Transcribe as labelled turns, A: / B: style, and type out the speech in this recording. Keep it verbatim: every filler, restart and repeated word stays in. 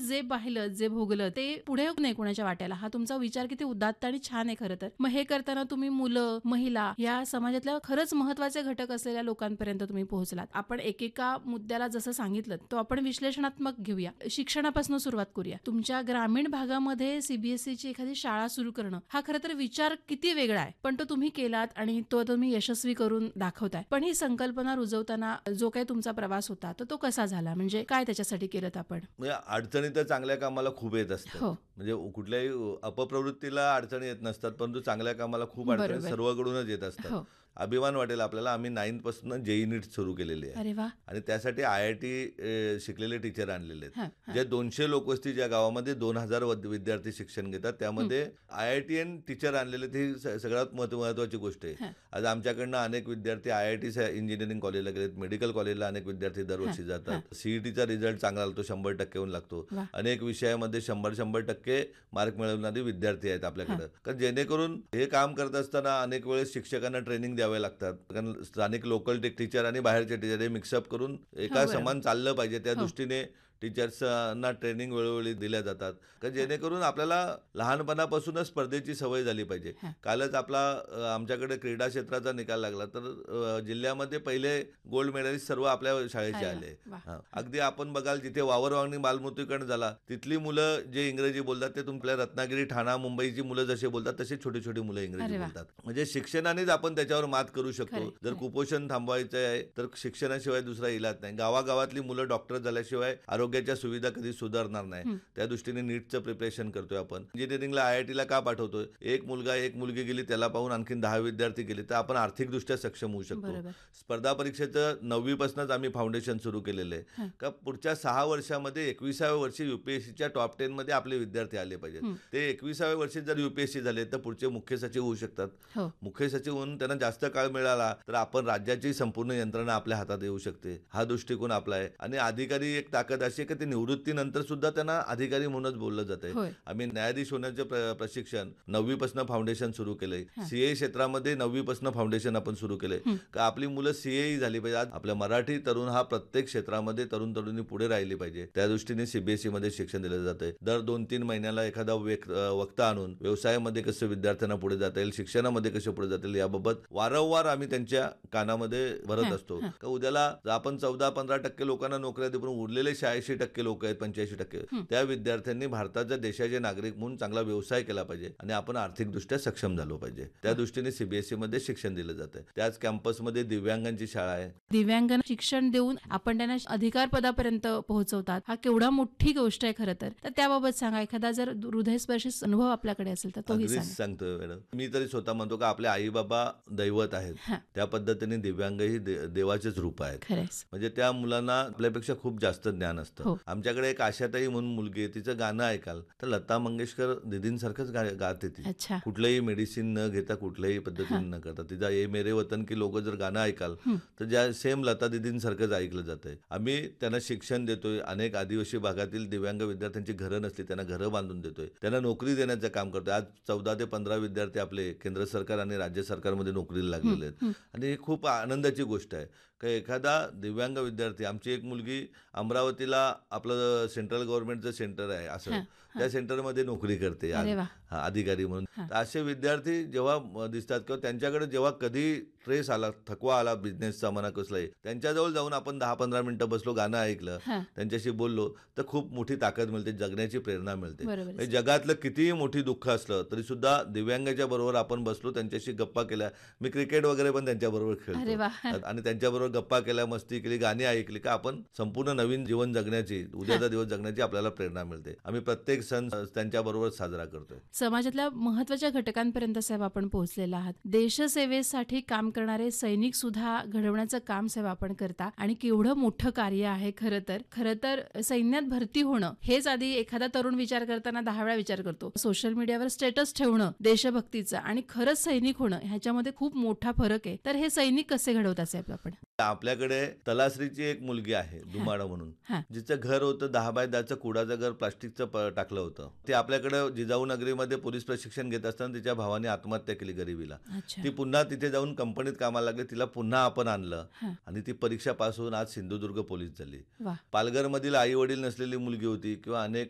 A: जे पाहिलं, जे भोगलं ते पुढे नाही कोणाच्या वाट्याला. हा तुमचा विचार किती उदात्त आणि छान आहे खरं तर. मग हे करताना तुम्ही मुलं, महिला या समाजातल्या खरंच महत्त्वाचे घटक असलेल्या लोकांपर्यंत तुम्ही पोहोचलात. आपण एकेका मुद्द्याला जसं सांगितलं तो आपण विश्लेषणात्मक घेऊया. शिक्षणापासून सुरुवात करूया. तुमच्या ग्रामीण भागामध्ये सीबीएसईची एखादी शाळा सुरू करणं हा खरं तर विचार किती वेगळा आहे, पण तो तुम्ही केलात आणि तो तुम्ही यशस्वी करून दाखवताय. पण ही संकल्पना रुजवताना जो काही तुमचा प्रवास होता तर तो कसा झाला, म्हणजे काय त्याच्यासाठी केलं आपण?
B: म्हणजे अडचणी तर चांगल्या कामाला खूप येत असतात.
A: हो.
B: म्हणजे कुठल्याही अपप्रवृत्तीला अडचणी येत नसतात, परंतु चांगल्या कामाला खूप अडचणी
A: बरोबर.
B: सर्वकडूनच येत असतात.
A: हो.
B: अभिमान वाटेल आपल्याला, आम्ही नाईन्थ पासून जेई नीट सुरू केलेली आहे
A: अरे वा.
B: आणि त्यासाठी आय आय टी शिकलेले टीचर आणलेले
A: हा,
B: आहेत.
A: हा.
B: जे दोनशे लोकवस्ती ज्या गावामध्ये दोन हजार विद्यार्थी शिक्षण घेतात त्यामध्ये I I T N teacher आणलेले ते स- सगळ्यात महत्व- महत्वाची गोष्ट आहे.
A: हा.
B: आज आमच्याकडनं अनेक विद्यार्थी आय आय टी इंजिनिअरिंग कॉलेजला गेलेत, मेडिकल कॉलेजला अनेक विद्यार्थी दरवर्षी
A: हा,
B: जातात. सीईटीचा रिझल्ट चांगला लागतो, शंभर टक्केहून लागतो.
A: वा.
B: अनेक विषयामध्ये शंभर शंभर टक्के मार्क मिळवणारे विद्यार्थी आहेत आपल्याकडे. कारण जेणेकरून हे काम करत असताना अनेक वेळेस शिक्षकांना ट्रेनिंग द्यावे लागतात. कारण स्थानिक लोकल टीचर आणि बाहेरचे टीचर हे मिक्सअप करून एका
A: हो, बरोबर.
B: समान चाललं पाहिजे त्या
A: हो.
B: दृष्टीने टीचर्सना ट्रेनिंग वेळोवेळी दिल्या जातात. कारण जेणेकरून आपल्याला लहानपणापासूनच स्पर्धेची सवय झाली पाहिजे.
A: हा.
B: कालच आपला अ, आमच्याकडे क्रीडा क्षेत्राचा निकाल लागला तर अ, जिल्ह्यामध्ये पहिले गोल्ड मेडलिस्ट सर्व आपल्या शाळेचे
A: अरे वा.
B: आले.
A: वा.
B: हा. अगदी आपण बघाल जिथे वावरवावणी बालमृत्यूकरण झाला तिथली मुलं जे इंग्रजी बोलतात ते तुमच्या रत्नागिरी, ठाणा, मुंबईची मुलं जसे बोलतात तसे छोटी छोटी मुलं इंग्रजी
A: अरे वा.
B: बोलतात. म्हणजे शिक्षणानेच आपण त्याच्यावर मात करू शकतो.
A: खरंय,
B: जर
A: खरंय.
B: कुपोषण थांबवायचं आहे तर शिक्षणाशिवाय दुसरा इलाज नाही. गावागावातली मुलं डॉक्टर झाल्याशिवाय आरोग्याच्या सुविधा कधी सुधारणार नाही. त्या दृष्टीने नीटचं प्रिपरेशन करतोय आपण. इंजिनिअरिंगला आय आय टीला का पाठवतोय? एक मुलगा एक मुलगी गेली त्याला पाहून आणखीन दहा विद्यार्थी गेले तर आपण आर्थिकदृष्ट्या सक्षम होऊ शकतो.
A: बरोबर.
B: स्पर्धा परीक्षेचं नववी पासूनच आम्ही फाउंडेशन सुरू केलेलं आहे का पुढच्या सहा वर्षामध्ये एकविसाव्या वर्षी युपीएससीच्या टॉप टेन मध्ये आपले विद्यार्थी आले पाहिजेत. ते एकविसाव्या वर्षी जर युपीएससी झाले तर पुढचे मुख्य सचिव होऊ शकतात.
A: हो.
B: मुख्य सचिव होऊन त्यांना जास्त काळ मिळाला तर आपण राज्याची संपूर्ण यंत्रणा आपल्या हातात येऊ शकते. हा दृष्टिकोन आपला आहे. आणि अधिकारी एक ताकद अशी आहे की ते निवृत्तीनंतर सुद्धा त्यांना अधिकारी म्हणूनच बोललं जातंय.
A: होय.
B: आम्ही न्यायाधीश होण्याचे प्र- प्रशिक्षण नववी पासून फाउंडेशन सुरू केलंय. सीए क्षेत्रामध्ये नववी पासून फाउंडेशन आपण सुरू केलंय का आपली मुलं सीए झाली पाहिजे. आज आपल्या मराठी तरुण हा प्रत्येक क्षेत्रामध्ये तरुण तरुणी पुढे राहिली पाहिजे. त्या दृष्टीने सीबीएसई मध्ये शिक्षण दिलं जातंय. दर दोन तीन महिन्याला एखादा वेक- वक्ता आणून व्यवसायामध्ये कसं विद्यार्थ्यांना पुढे जाता येईल, शिक्षणामध्ये कसं पुढे जाता येईल याबाबत वारंवार आम्ही त्यांच्या कानामध्ये भरत असतो. का उद्याला आपण चौदा पंधरा टक्के लोकांना नोकऱ्या देऊन उरलेले शहाऐंशी टक्के लोक आहेत, पंच्याऐंशी टक्के त्या विद्यार्थ्यांनी भारताच्या देशाचे नागरिक म्हणून चांगला व्यवसाय केला पाहिजे आणि आपण आर्थिकदृष्ट्या सक्षम झालो पाहिजे. त्या दृष्टीने सीबीएसई मध्ये शिक्षण दिलं जातं. त्याच कॅम्पसमध्ये दिव्यांगांची शाळा आहे.
A: दिव्यांगांना शिक्षण देऊन आपण त्यांना अधिकार पदापर्यंत पोहोचवतात. हा केवढा मोठी गोष्ट आहे खरं तर. तर त्याबाबत सांगा, एखादा जर हृदयस्पर्शी अनुभव आपल्याकडे असेल तर तोही
B: अगदीच
A: सांगा.
B: सांगतो मॅडम. मी तरी स्वतः म्हणतो का आपले आई बाबा दैवत आहेत.
A: हा.
B: त्या पद्धतीने दिव्यांग ही दे- देवाचेच रूप आहेत.
A: खरंच.
B: म्हणजे त्या मुलांना आपल्यापेक्षा खूप जास्त ज्ञान असतं.
A: हो.
B: आमच्याकडे एक आशाताई म्हणून मुलगी आहे, तिचं गाणं ऐकाल तर लता मंगेशकर दिदींसारखंच गा- गाते ती.
A: अच्छा.
B: कुठलंही मेडिसिन न घेता कुठल्याही पद्धतीने न करता तिचा ए मेरे वतन की लोक जर गाणं ऐकाल तर ज्या सेम लता दिदींसारखंच ऐकलं जातंय. आम्ही त्यांना शिक्षण देतोय. अनेक आदिवासी भागातील दिव्यांग विद्यार्थ्यांची घरं नसली त्यांना घरं बांधून देतोय. त्यांना नोकरी देण्याचं काम करतोय. आज चौदा ते पंधरा विद्यार्थी आपले केंद्र सरकार आणि राज्य सरकारमध्ये नोकरीला लागलेले आहेत आणि ही खूप आनंदाची गोष्ट आहे का एखादा दिव्यांग विद्यार्थी. आमची एक मुलगी अमरावतीला आपलं सेंट्रल गव्हर्नमेंटचं सेंटर आहे असं त्या सेंटरमध्ये नोकरी करते आज.
A: अरे वा.
B: हा, अधिकारी म्हणून. तर असे विद्यार्थी जेव्हा म, दिसतात किंवा त्यांच्याकडे जेव्हा कधी स्ट्रेस आला, थकवा आला बिझनेसचा म्हणा कसलाही, त्यांच्याजवळ जाऊन आपण दहा पंधरा मिनिटं बसलो, गाणं ऐकलं,
A: हा.
B: त्यांच्याशी बोललो तर खूप मोठी ताकद मिळते, जगण्याची प्रेरणा मिळते.
A: बरोबर.
B: म्हणजे जगातलं कितीही मोठी दुःख असलं तरी सुद्धा दिव्यांगाच्या बरोबर आपण बसलो, त्यांच्याशी गप्पा केल्या. मी क्रिकेट वगैरे पण त्यांच्याबरोबर
A: अरे वा.
B: खेळतो आणि त्यांच्याबरोबर गप्पा केल्या, मस्ती केली, गाणी ऐकली का आपण संपूर्ण नवीन जीवन जगण्याची, उद्याचा दिवस जगण्याची आपल्याला प्रेरणा मिळते. आम्ही प्रत्येक सण त्यांच्याबरोबर साजरा करतोय.
A: समाजातल्या महत्वाच्या घटकांपर्यंत साहेब आपण पोहोचलेला आहात. देशसेवेसाठी काम करणारे सैनिक सुद्धा घडवण्याचं काम साहेब आपण करता आणि केवढं मोठं कार्य आहे खरं तर. खरं तर सैन्यात भरती होणं हेच आधी एखादा तरुण विचार करताना दहा वेळा विचार करतो. सोशल मीडियावर स्टेटस ठेवणं देशभक्तीचं आणि खरंच सैनिक होणं ह्याच्यामध्ये खूप मोठा फरक आहे. तर हे सैनिक कसे घडवतात साहेब आपण?
B: आपल्याकडे तलासरीची एक मुलगी आहे दुमाडा म्हणून,
A: हा.
B: जिचं घर होतं दहा बाय दहाचं कुडाचं घर प्लास्टिकचं प- टाकलं होतं. ते आपल्याकडे जिजाऊ नगरीमध्ये पोलीस प्रशिक्षण घेत असताना तिच्या भावाने आत्महत्या केली गरिबीला.
A: अच्छा.
B: ती पुन्हा तिथे जाऊन कंपनीत कामाला लागली. तिला पुन्हा आपण आणलं
A: हा.
B: आणि ती परीक्षा पास होऊन आज सिंधुदुर्ग पोलीस झाली.
A: वा.
B: पालघरमधील आई वडील नसलेली मुलगी होती किंवा अनेक